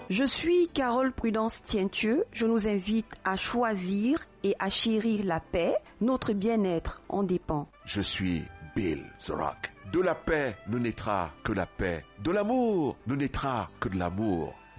Je suis Carole Prudence Tientieux. Je nous invite à choisir et à chérir la paix. Notre bien-être en dépend. Je suis Bill The Rock. De la paix ne naîtra que la paix. De l'amour ne naîtra que de l'amour.